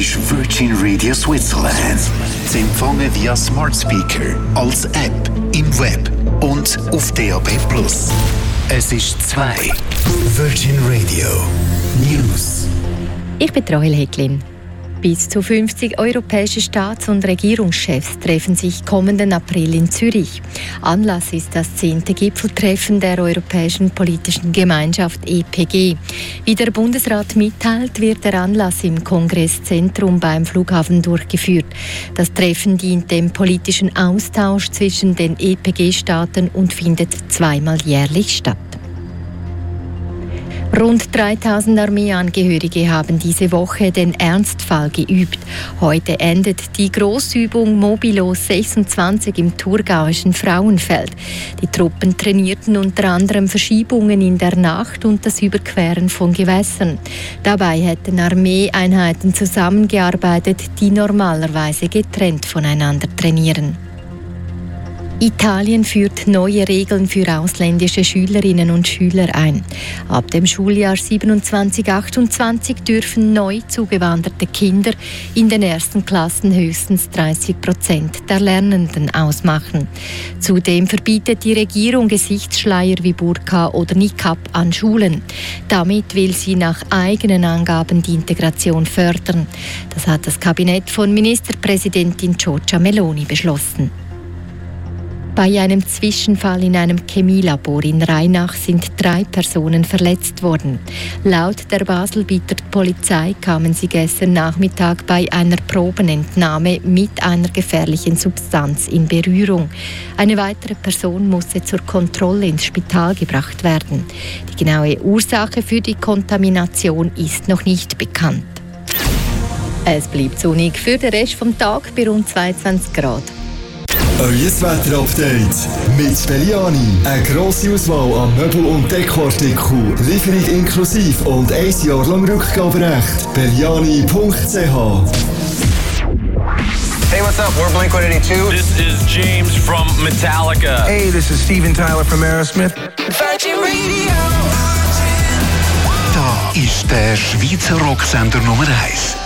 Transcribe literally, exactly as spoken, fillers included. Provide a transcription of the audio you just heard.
ist Virgin Radio Switzerland. Zu empfangen via Smart Speaker, als App, im Web und auf D A B plus. Es ist zwei. Virgin Radio News. Ich bin Rahel Hecklin. Bis zu fünfzig europäische Staats- und Regierungschefs treffen sich kommenden April in Zürich. Anlass ist das zehnte Gipfeltreffen der Europäischen Politischen Gemeinschaft E P G. Wie der Bundesrat mitteilt, wird der Anlass im Kongresszentrum beim Flughafen durchgeführt. Das Treffen dient dem politischen Austausch zwischen den E P G-Staaten und findet zweimal jährlich statt. Rund dreitausend Armeeangehörige haben diese Woche den Ernstfall geübt. Heute endet die Grossübung Mobilo sechsundzwanzig im thurgauischen Frauenfeld. Die Truppen trainierten unter anderem Verschiebungen in der Nacht und das Überqueren von Gewässern. Dabei hätten Armeeeinheiten zusammengearbeitet, die normalerweise getrennt voneinander trainieren. Italien führt neue Regeln für ausländische Schülerinnen und Schüler ein. Ab dem Schuljahr siebenundzwanzig achtundzwanzig dürfen neu zugewanderte Kinder in den ersten Klassen höchstens dreißig Prozent der Lernenden ausmachen. Zudem verbietet die Regierung Gesichtsschleier wie Burka oder Niqab an Schulen. Damit will sie nach eigenen Angaben die Integration fördern. Das hat das Kabinett von Ministerpräsidentin Giorgia Meloni beschlossen. Bei einem Zwischenfall in einem Chemielabor in Rheinach sind drei Personen verletzt worden. Laut der Baselbieter Polizei kamen sie gestern Nachmittag bei einer Probenentnahme mit einer gefährlichen Substanz in Berührung. Eine weitere Person musste zur Kontrolle ins Spital gebracht werden. Die genaue Ursache für die Kontamination ist noch nicht bekannt. Es bleibt sonnig für den Rest des Tages bei rund zweiundzwanzig Grad. Euer Wetter-Update mit Belliani. Eine grosse Auswahl an Möbel- und Dekoartikeln. Lieferung inklusive und ein Jahr lang Rückgaberecht. Belliani punkt c h. Hey, what's up? We're Blink one eighty-two. This is James from Metallica. Hey, this is Steven Tyler from Aerosmith. Virgin Radio. Da ist der Schweizer Rocksender Nummer eins.